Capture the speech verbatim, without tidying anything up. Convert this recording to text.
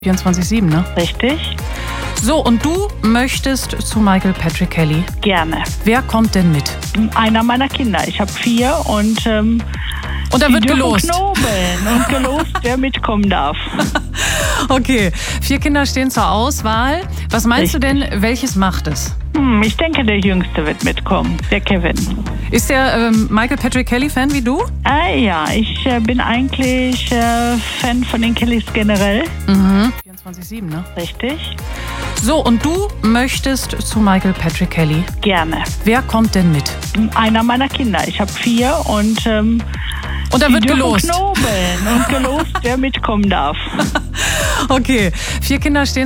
vierundzwanzig sieben, ne? Richtig. So, und du möchtest zu Michael Patrick Kelly. Gerne. Wer kommt denn mit? Einer meiner Kinder. Ich habe vier und ähm, Und da die wird dürfen gelost. knobeln und gelost, wer mitkommen darf. Okay, vier Kinder stehen zur Auswahl. Was meinst Richtig. du denn, welches macht es? Hm, ich denke, der Jüngste wird mitkommen, der Kevin. Ist der ähm, Michael Patrick Kelly Fan wie du? Ah ja, ich äh, bin eigentlich äh, Fan von den Kellys generell. Mhm. vierundzwanzig sieben, ne? Richtig. So, und du möchtest zu Michael Patrick Kelly. Gerne. Wer kommt denn mit? Einer meiner Kinder. Ich habe vier und ähm, Und da die wird dürfen gelost. knobeln und gelost, wer mitkommen darf. Okay, vier Kinder stehen